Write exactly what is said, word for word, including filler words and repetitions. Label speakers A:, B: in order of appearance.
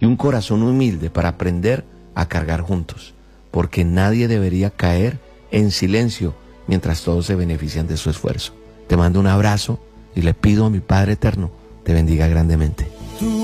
A: un corazón humilde para aprender a cargar juntos, porque nadie debería caer en silencio mientras todos se benefician de su esfuerzo. Te mando un abrazo y le pido a mi Padre Eterno te bendiga grandemente.